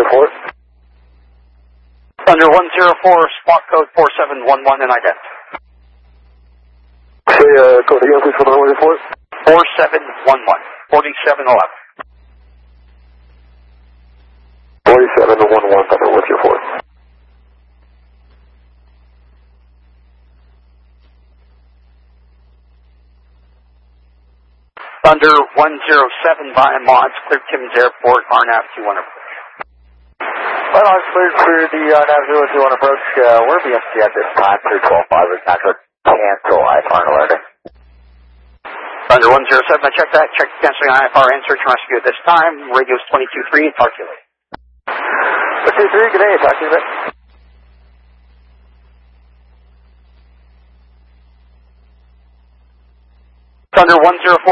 104. Thunder 104, spot code 4711 and ident. Say, code again, please, for the 104. 4711, 4711. 4711, Thunder 104. Thunder 107 via mods, clear Timmins Airport, RNAV 21 approach. Well, I'm clear the RNAV 21 approach. We're BMC at this time, 3125 is natural cancel IFR alerting. Thunder 107, I check that, check canceling IFR and search and rescue at this time, radio's 22.3 and talk to you later. 22.3, good day, talk to you later. Thunder 104.